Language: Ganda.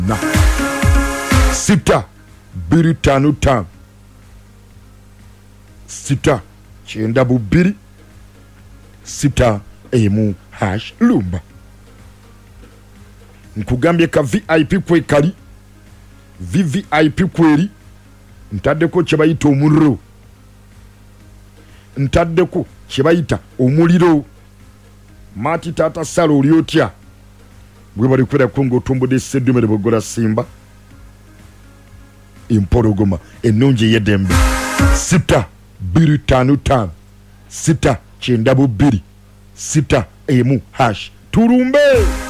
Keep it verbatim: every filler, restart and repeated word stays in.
na sita biri tano tano sita kyenda bubiri sita emu hash lumba. Nkugambye ka V I P kwe kali V V I P kweri ntaddeko kye bayita omuliro ntaddeko kye bayita omuliro. Mati tata salo oli otya bwe bali kwera kongo tumbudde seddume bogola simba impologoma ennungi yedembe sita biri tano tano sita kyenda bubiri sita emu hash tulumbe.